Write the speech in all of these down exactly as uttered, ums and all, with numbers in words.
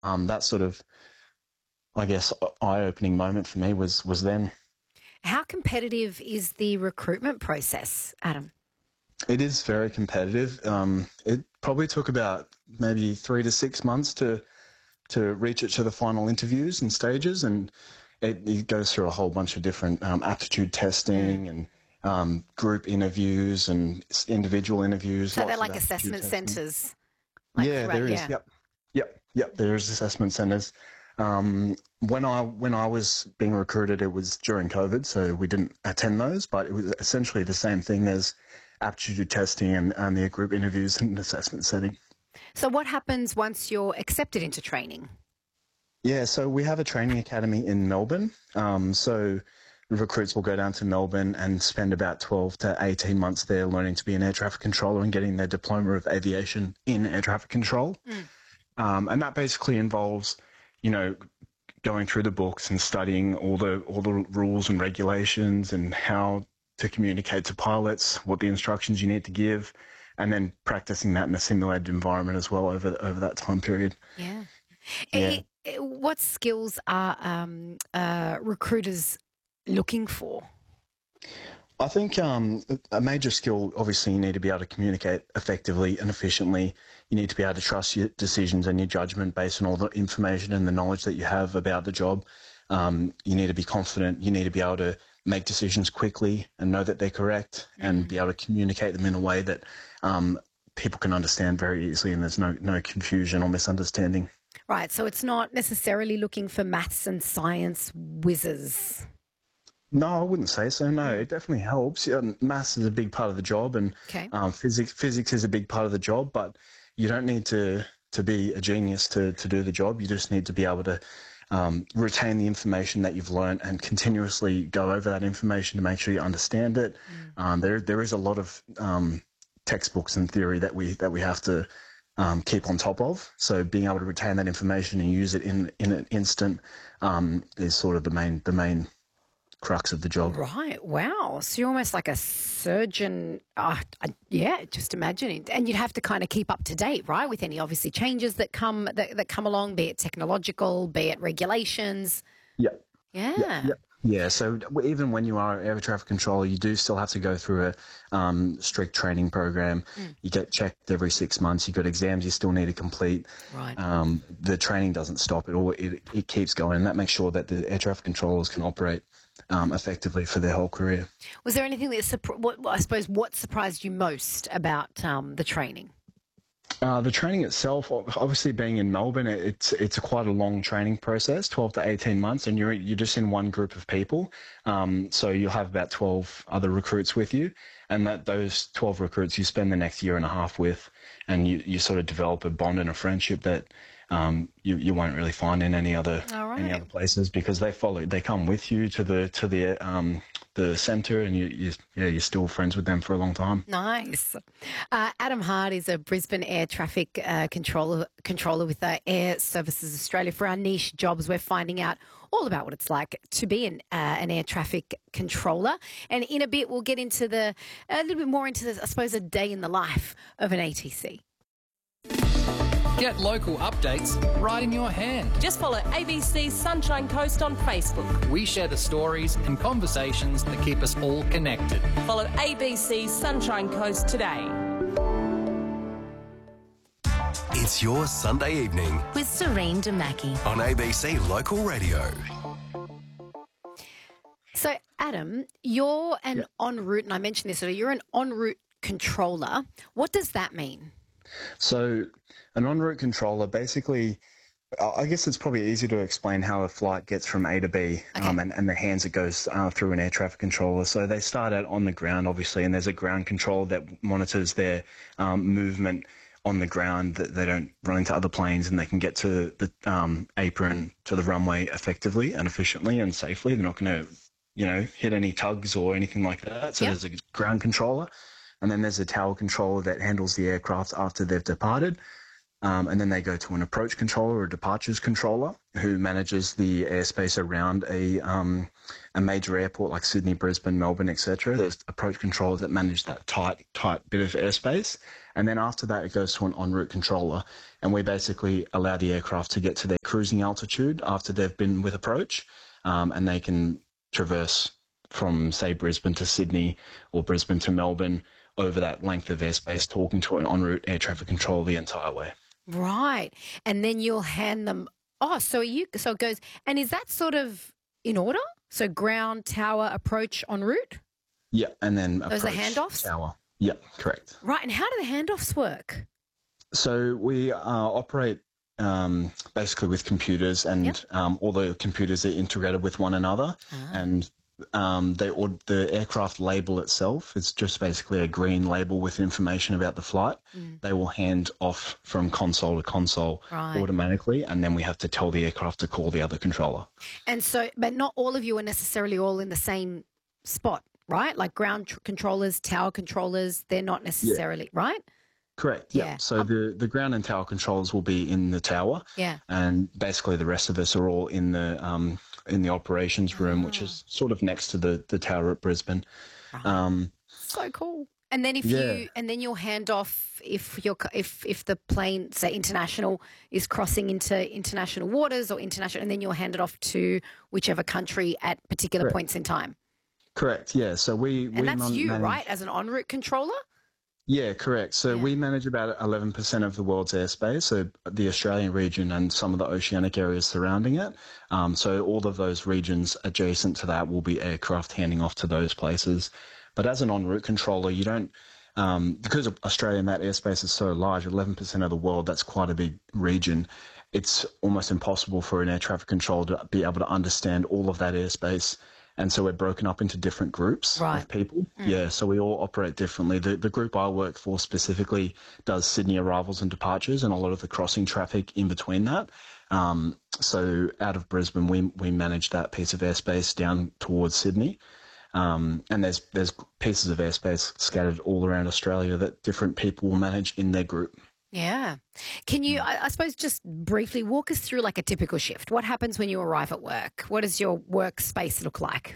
um, that sort of, I guess, eye-opening moment for me was was then. How competitive is the recruitment process, Adam? It is very competitive. Um, it probably took about maybe three to six months to to reach it to the final interviews and stages, and it, it goes through a whole bunch of different um, aptitude Mm. testing and um, group interviews and s- individual interviews. So they're Lots of like aptitude assessment testing. centres, like Yeah, throughout, there is. yeah. Yep, yep, yep. There is assessment centres. Um, when I when I was being recruited, it was during COVID, so we didn't attend those. But it was essentially the same thing as aptitude testing and, and the group interviews and assessment setting. So what happens once you're accepted into training? Yeah, so we have a training academy in Melbourne. Um, so recruits will go down to Melbourne and spend about twelve to eighteen months there learning to be an air traffic controller and getting their diploma of aviation in air traffic control. Mm. Um, and that basically involves, you know, going through the books and studying all the all the rules and regulations and how to communicate to pilots, what the instructions you need to give, and then practicing that in a simulated environment as well over over that time period. Yeah. Yeah. Eh, eh, what skills are um, uh, recruiters looking for? I think um, a major skill, obviously, you need to be able to communicate effectively and efficiently. You need to be able to trust your decisions and your judgment based on all the information and the knowledge that you have about the job. Um, you need to be confident. You need to be able to make decisions quickly and know that they're correct and Mm. be able to communicate them in a way that um, people can understand very easily and there's no, no confusion or misunderstanding. Right. So it's not necessarily looking for maths and science whizzes. No, I wouldn't say so. No, Mm. it definitely helps. Yeah, maths is a big part of the job, and Okay. um, physics physics is a big part of the job. But you don't need to to be a genius to to do the job. You just need to be able to um, retain the information that you've learned and continuously go over that information to make sure you understand it. Mm. Um, there there is a lot of um, textbooks and theory that we that we have to um, keep on top of. So being able to retain that information and use it in in an instant um, is sort of the main the main crux of the job. Right. Wow. So you're almost like a surgeon. Uh, I- yeah, just imagining. And you'd have to kind of keep up to date, right, with any obviously changes that come that, that come along, be it technological, be it regulations. Yeah, yeah, Yeah. yeah. Yeah, so w- even when you are air traffic controller, you do still have to go through a um, strict training program. Mm. You get checked every six months. You've got exams you still need to complete. Right. Um, the training doesn't stop at all. It, it keeps going. And that makes sure that the air traffic controllers can operate um, effectively for their whole career. Was there anything that, surpri- what, I suppose, what surprised you most about um, the training? Uh, the training itself, ob- obviously being in Melbourne, it- it's it's a quite a long training process, twelve to eighteen months, and you're you're just in one group of people. Um, so you'll have about twelve other recruits with you, and that those twelve recruits you spend the next year and a half with, and you, you sort of develop a bond and a friendship that um, you you won't really find in any other All any right. other places because they follow they come with you to the to the um, the centre, and you, you yeah you're still friends with them for a long time. Nice. Uh, Adam Hart is a Brisbane air traffic uh, controller controller with uh, Air Services Australia. For our niche jobs, we're finding out all about what it's like to be an, uh, an air traffic controller. And in a bit, we'll get into the a little bit more into, the, I suppose, a day in the life of an A T C. Get local updates right in your hand. Just follow A B C Sunshine Coast on Facebook. We share the stories and conversations that keep us all connected. Follow A B C Sunshine Coast today. It's your Sunday evening with Serene Demaki. on A B C Local Radio. So, Adam, you're an en route, and I mentioned this earlier, you're an en route controller. What does that mean? So an en route controller basically, I I guess it's probably easy to explain how a flight gets from A to B Okay. um, and, and the hands it goes uh, through an air traffic controller. So they start out on the ground, obviously, and there's a ground controller that monitors their um, movement on the ground, that they don't run into other planes and they can get to the um, apron, to the runway effectively and efficiently and safely. They're not going to, you know, hit any tugs or anything like that. So Yep. there's a ground controller. And then there's a tower controller that handles the aircraft after they've departed. Um, and then they go to an approach controller or a departures controller who manages the airspace around a um, a major airport like Sydney, Brisbane, Melbourne, et cetera. There's approach controllers that manage that tight, tight bit of airspace. And then after that, it goes to an en route controller. And we basically allow the aircraft to get to their cruising altitude after they've been with approach. Um, and they can traverse from, say, Brisbane to Sydney or Brisbane to Melbourne over that length of airspace, talking to an en route air traffic controller the entire way. Right. And then you'll hand them. Oh, so you so it goes. And is that sort of in order? So ground, tower, approach, en route? Yeah. And then Those are approach, handoffs? tower. Yeah, correct. Right. And how do the handoffs work? So we uh, operate um, basically with computers, and Yep. um, all the computers are integrated with one another. Ah. And um, they or the aircraft label itself is just basically a green label with information about the flight. Mm. They will hand off from console to console Right. automatically, and then we have to tell the aircraft to call the other controller. And so, but not all of you are necessarily all in the same spot, right? Like ground tr- controllers, tower controllers, they're not necessarily, right? Correct. Yeah. Yeah. So the, the ground and tower controls will be in the tower, Yeah. and basically the rest of us are all in the um, in the operations room, which Ah. is sort of next to the, the tower at Brisbane. Right. Um, So cool. And then if Yeah. you, and then you'll hand off if you're, if if the plane, say international, is crossing into international waters or international, and then you'll hand it off to whichever country at particular Correct. points in time. correct. Yeah. So we And we that's man- you, manage- right, as an en route controller? Yeah, correct. So Yeah. we manage about eleven percent of the world's airspace, so the Australian region and some of the oceanic areas surrounding it. Um, so all of those regions adjacent to that will be aircraft handing off to those places. But as an en route controller, you don't, um, because of Australia and that airspace is so large, eleven percent of the world, that's quite a big region. It's almost impossible for an air traffic controller to be able to understand all of that airspace. And so we're broken up into different groups Right. of people. Yeah, so we all operate differently. The the group I work for specifically does Sydney arrivals and departures and a lot of the crossing traffic in between that. Um, so out of Brisbane, we we manage that piece of airspace down towards Sydney. Um, and there's there's pieces of airspace scattered all around Australia that different people will manage in their group. Yeah. Can you, I, I suppose, just briefly walk us through like a typical shift? What happens when you arrive at work? What does your workspace look like?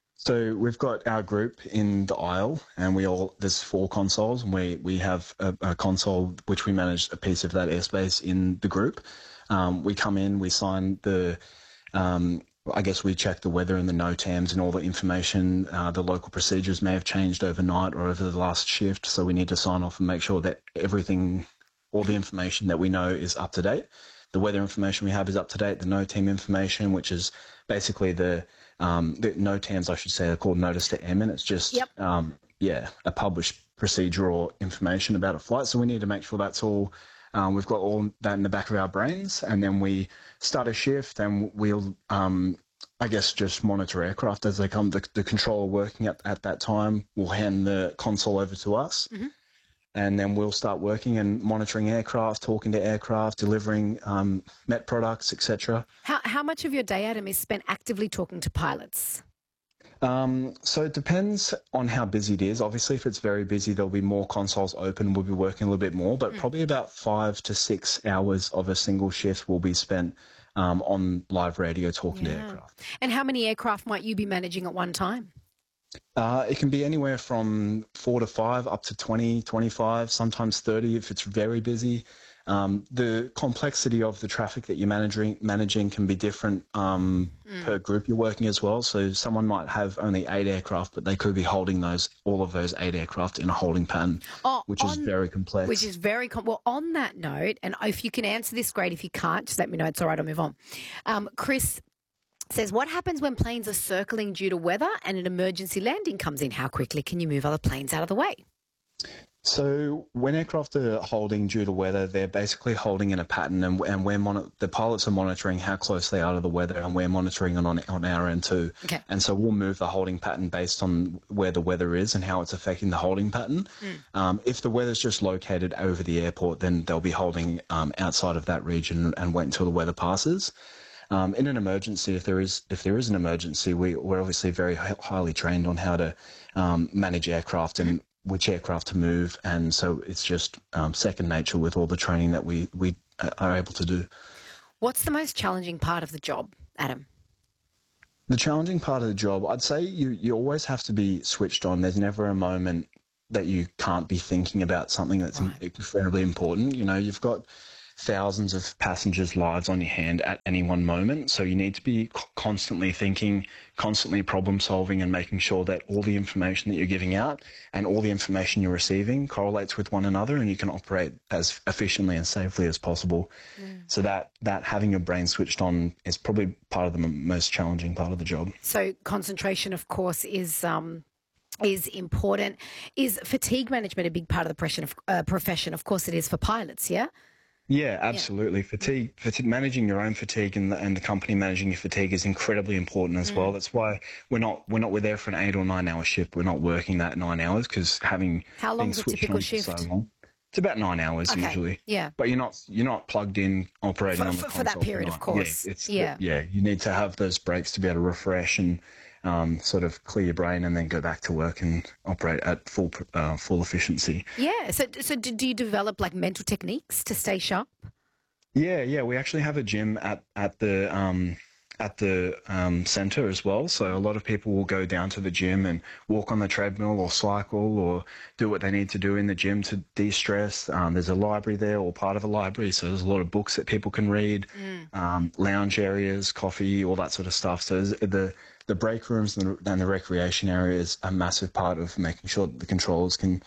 So we've got our group in the aisle, and we all there's four consoles, and we we have a, a console which we manage a piece of that airspace in the group. Um, we come in, we sign the, um, I guess we check the weather and the NOTAMs and all the information. Uh, the local procedures may have changed overnight or over the last shift, so we need to sign off and make sure that everything, all the information that we know is up to date. The weather information we have is up to date. The NOTAM information, which is basically the um, the NOTAMs, I should say, are called Notice to M, and it's just Yep. um, yeah a published procedure or information about a flight. So we need to make sure that's all. Um, we've got all that in the back of our brains, and then we start a shift, and we'll, um, I guess, just monitor aircraft as they come. The, the controller working at, at that time will hand the console over to us, Mhm. and then we'll start working and monitoring aircraft, talking to aircraft, delivering um, Met products, et cetera. How, how much of your day, Adam, is spent actively talking to pilots? Um, so it depends on how busy it is. Obviously, if it's very busy, there'll be more consoles open. We'll be working a little bit more, but probably about five to six hours of a single shift will be spent um, on live radio talking to Yeah. aircraft. And how many aircraft might you be managing at one time? Uh, it can be anywhere from four to five up to twenty, twenty-five, sometimes thirty if it's very busy. Um, the complexity of the traffic that you're managing managing can be different um, per group you're working as well. So someone might have only eight aircraft, but they could be holding those all of those eight aircraft in a holding pattern, Oh, which is on- very complex. Which is very com- well. On that note, and if you can answer this, great. If you can't, just let me know. It's all right. I'll move on. Um, Chris says, "What happens when planes are circling due to weather and an emergency landing comes in? How quickly can you move other planes out of the way?" So when aircraft are holding due to weather, they're basically holding in a pattern, and, and we're mon- the pilots are monitoring how close they are to the weather, and we're monitoring it on on our end too. Okay. And so we'll move the holding pattern based on where the weather is and how it's affecting the holding pattern. Um, if the weather's just located over the airport, then they'll be holding um, outside of that region and wait until the weather passes. Um, in an emergency, if there is if there is an emergency, we, we're obviously very hi- highly trained on how to um, manage aircraft, and which aircraft to move, and so it's just um, second nature with all the training that we we are able to do. What's the most challenging part of the job, Adam? The challenging part of the job, I'd say you you always have to be switched on. There's never a moment that you can't be thinking about something that's Right. incredibly important. You know, you've got thousands of passengers' lives on your hand at any one moment. So you need to be c- constantly thinking, constantly problem solving, and making sure that all the information that you're giving out and all the information you're receiving correlates with one another, and you can operate as efficiently and safely as possible. So that, that having your brain switched on is probably part of the m- most challenging part of the job. So concentration, of course, is um, is important. Is fatigue management a big part of the profession? Of, uh, profession? Of course, it is for pilots. Yeah. Yeah, absolutely. Fatigue, fatigue, managing your own fatigue and the, and the company managing your fatigue is incredibly important as well. That's why we're not we're not we're there for an eight or nine hour shift. We're not working that nine hours because having How being long's a switched typical on for shift? so long. It's about nine hours Okay, usually. yeah. But you're not you're not plugged in operating For- on the for- for that console period, of night. course. Yeah, it's Yeah. yeah. You need to have those breaks to be able to refresh and um, sort of clear your brain, and then go back to work and operate at full pr- uh, full efficiency. Yeah. So, so do do you develop like mental techniques to stay sharp? Yeah, yeah, we actually have a gym at at the um, at the um, centre as well. So a lot of people will go down to the gym and walk on the treadmill or cycle or do what they need to do in the gym to de-stress. Um, there's a library there, or part of a library, so there's a lot of books that people can read, um, lounge areas, coffee, all that sort of stuff. So there's- the the break rooms and the, and the recreation area is a massive part of making sure that the controllers can,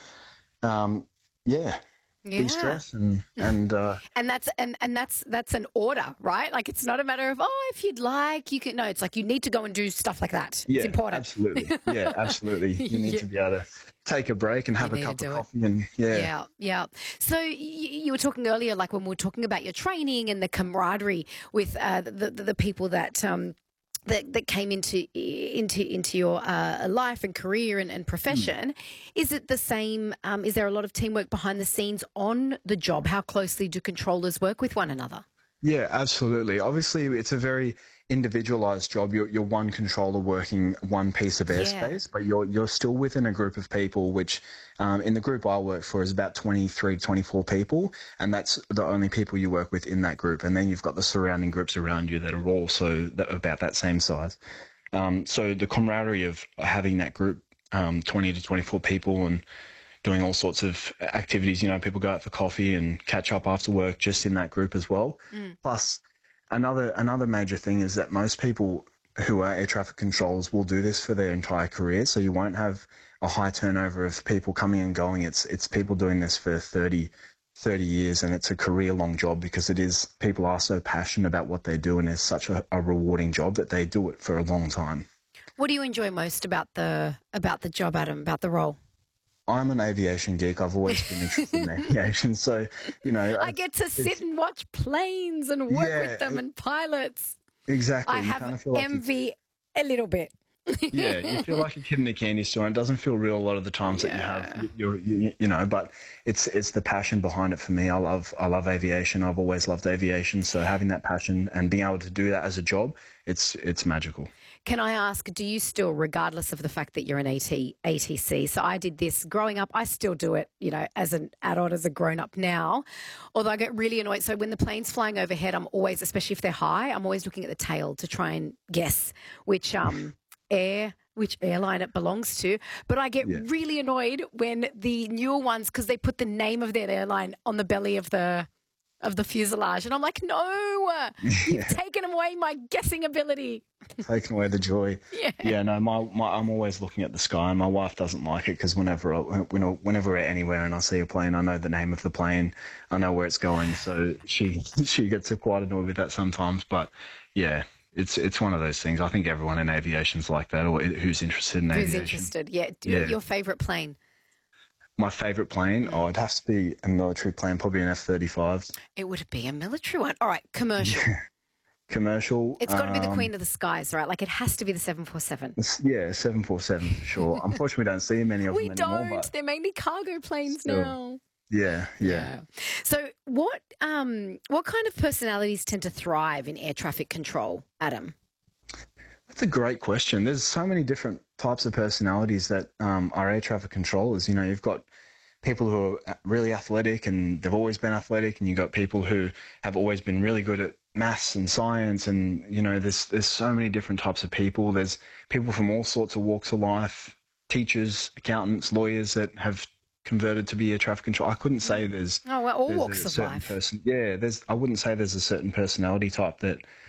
um, yeah. Yeah. De-stress and and uh, And that's and, and that's that's an order, right? Like it's not a matter of oh, if you'd like, you can. No, it's like you need to go and do stuff like that. yeah, It's important. absolutely. Yeah, absolutely. You need Yeah. to be able to take a break and have You a need to cup do of it. coffee and yeah. Yeah, yeah. So y- you were talking earlier, like when we were talking about your training and the camaraderie with uh, the, the the people that um that, that came into into into your uh, life and career and, and profession. Is it the same? Um, is there a lot of teamwork behind the scenes on the job? How closely do controllers work with one another? Yeah, absolutely. Obviously, it's a very individualized job. You're, you're one controller working one piece of airspace, but you're you're still within a group of people, which um, in the group I work for is about twenty-three, twenty-four people, and that's the only people you work with in that group. And then you've got the surrounding groups around you that are also that, about that same size. Um, so the camaraderie of having that group, um, twenty to twenty-four people, and doing all sorts of activities. You know, people go out for coffee and catch up after work just in that group as well. Plus, another another major thing is that most people who are air traffic controllers will do this for their entire career. So you won't have a high turnover of people coming and going. It's it's people doing this for thirty, thirty years, and it's a career-long job because it is. People are so passionate about what they do, and it's such a, a rewarding job that they do it for a long time. What do you enjoy most about the about the job, Adam? About the role? I'm an aviation geek. I've always been interested in aviation. So, you know. I get to sit and watch planes and work Yeah, with them and pilots. Exactly. I You kinda have feel like you- envy a little bit. yeah, you feel like a kid in a candy store, and it doesn't feel real a lot of the times that you have, you're, you, you know. But it's it's the passion behind it for me. I love I love aviation. I've always loved aviation. So having that passion and being able to do that as a job, it's it's magical. Can I ask, do you still, regardless of the fact that you're an AT, A T C, so I did this growing up, I still do it, you know, as an adult, as a grown-up now, although I get really annoyed. So when the plane's flying overhead, I'm always, especially if they're high, I'm always looking at the tail to try and guess which um air, which airline it belongs to. But I get Yeah. really annoyed when the newer ones, because they put the name of their airline on the belly of the of the fuselage. And I'm like, no, you've taken away my guessing ability. Taking away the joy. Yeah. Yeah. No, my, my I'm always looking at the sky, and my wife doesn't like it because whenever I, when I- whenever we're anywhere and I see a plane, I know the name of the plane, I know where it's going. So she she gets quite annoyed with that sometimes. But yeah. It's it's one of those things. I think everyone in aviation's like that, or who's interested in Who's aviation. interested? Yeah. Do- Yeah. Your favourite plane? My favourite plane, oh, it'd have to be a military plane, probably an F thirty-five. It would be a military one. All right, commercial. Commercial. It's got to be the um, queen of the skies, right? Like it has to be the seven forty-seven. it's- Yeah, seven forty-seven for sure. Unfortunately, we don't see many of We them don't. anymore. But They're mainly cargo planes Still. now. yeah, yeah. So what um what kind of personalities tend to thrive in air traffic control, Adam? That's a great question. There's so many different types of personalities that um, are air traffic controllers. You know, you've got people who are really athletic and they've always been athletic, and you've got people who have always been really good at maths and science, and you know, there's there's so many different types of people. There's people from all sorts of walks of life, teachers, accountants, lawyers that have converted to be air traffic control. I couldn't say there's Oh, well, all there's walks a of certain life. person. Yeah, there's I wouldn't say there's a certain personality type that